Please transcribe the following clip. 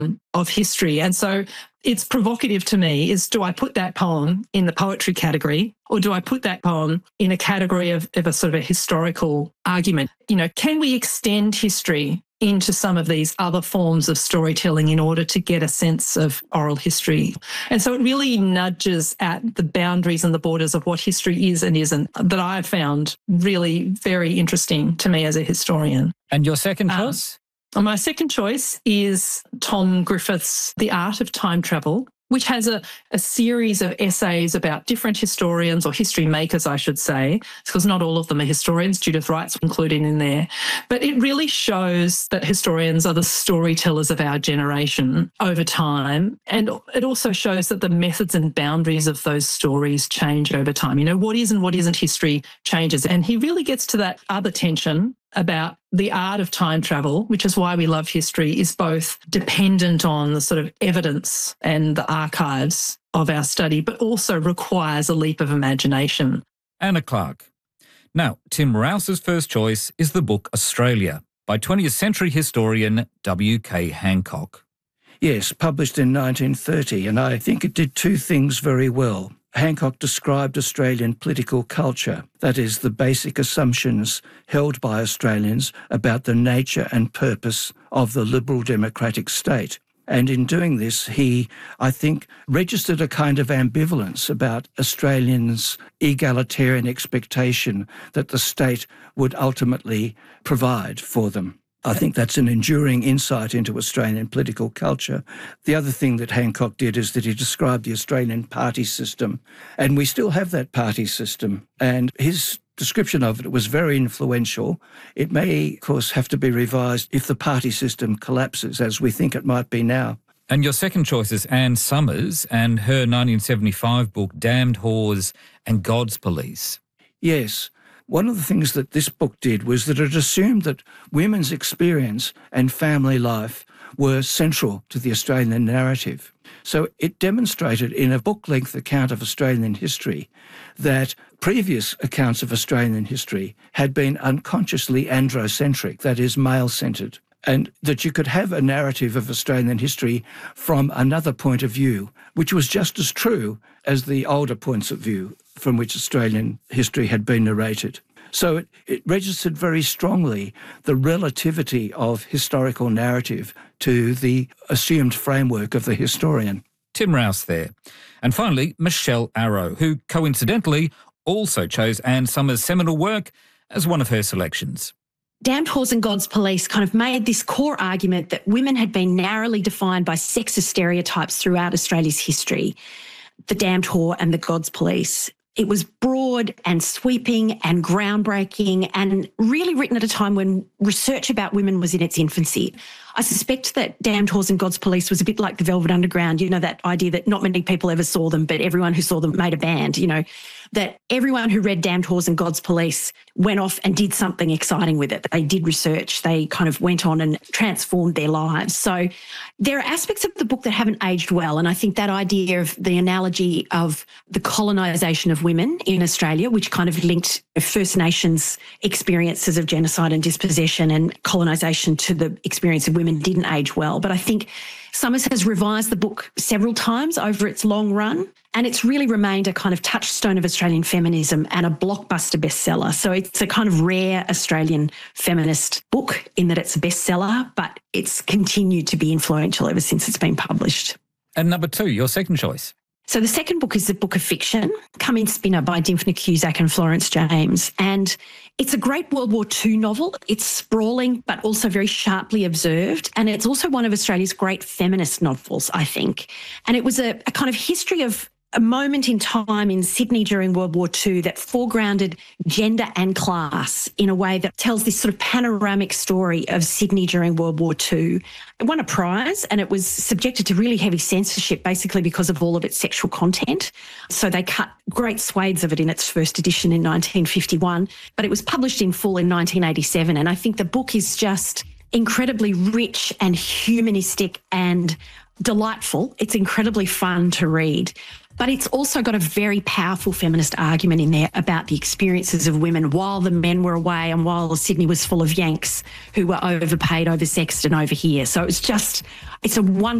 of history. And so it's provocative to me is, do I put that poem in the poetry category, or do I put that poem in a category of a sort of a historical argument? You know, can we extend history into some of these other forms of storytelling in order to get a sense of oral history? And so it really nudges at the boundaries and the borders of what history is and isn't, that I've found really very interesting to me as a historian. And your second choice? My second choice is Tom Griffith's The Art of Time Travel, which has a series of essays about different historians, or history makers, I should say, because not all of them are historians. Judith Wright's included in there. But it really shows that historians are the storytellers of our generation over time. And it also shows that the methods and boundaries of those stories change over time. You know, what is and what isn't history changes. And he really gets to that other tension about the art of time travel, which is why we love history, is both dependent on the sort of evidence and the archives of our study, but also requires a leap of imagination. Anna Clark. Now, Tim Rouse's first choice is the book Australia by 20th century historian W.K. Hancock. Yes, published in 1930, and I think it did two things very well. Hancock described Australian political culture, that is, the basic assumptions held by Australians about the nature and purpose of the liberal democratic state. And in doing this, he, I think, registered a kind of ambivalence about Australians' egalitarian expectation that the state would ultimately provide for them. I think that's an enduring insight into Australian political culture. The other thing that Hancock did is that he described the Australian party system, and we still have that party system. And his description of it was very influential. It may, of course, have to be revised if the party system collapses, as we think it might be now. And your second choice is Anne Summers and her 1975 book, Damned Whores and God's Police. Yes. One of the things that this book did was that it assumed that women's experience and family life were central to the Australian narrative. So it demonstrated in a book-length account of Australian history that previous accounts of Australian history had been unconsciously androcentric, that is, male-centred, and that you could have a narrative of Australian history from another point of view, which was just as true as the older points of view from which Australian history had been narrated. So it registered very strongly the relativity of historical narrative to the assumed framework of the historian. Tim Rouse there. And finally, Michelle Arrow, who coincidentally also chose Anne Summers' seminal work as one of her selections. Damned Whores and God's Police kind of made this core argument that women had been narrowly defined by sexist stereotypes throughout Australia's history. The Damned Whore and the God's Police. It was broad and sweeping and groundbreaking and really written at a time when research about women was in its infancy. I suspect that Damned Whores and God's Police was a bit like the Velvet Underground, you know, that idea that not many people ever saw them, but everyone who saw them made a band, you know, that everyone who read Damned Whores and God's Police went off and did something exciting with it. They did research. They kind of went on and transformed their lives. So there are aspects of the book that haven't aged well. And I think that idea of the analogy of the colonisation of women in Australia, which kind of linked First Nations experiences of genocide and dispossession and colonisation to the experience of women, didn't age well. But I think Summers has revised the book several times over its long run, and it's really remained a kind of touchstone of Australian feminism and a blockbuster bestseller. So it's a kind of rare Australian feminist book in that it's a bestseller, but it's continued to be influential ever since it's been published. And number two, your second choice. So the second book is a book of fiction, Come In Spinner by Dymphna Cusack and Florence James. And it's a great World War II novel. It's sprawling, but also very sharply observed. And it's also one of Australia's great feminist novels, I think. And it was a kind of history of a moment in time in Sydney during World War II that foregrounded gender and class in a way that tells this sort of panoramic story of Sydney during World War II. It won a prize and it was subjected to really heavy censorship basically because of all of its sexual content. So they cut great swathes of it in its first edition in 1951, but it was published in full in 1987. And I think the book is just incredibly rich and humanistic and delightful. It's incredibly fun to read. But it's also got a very powerful feminist argument in there about the experiences of women while the men were away and while Sydney was full of Yanks who were overpaid, oversexed and over here. So it's a wonderful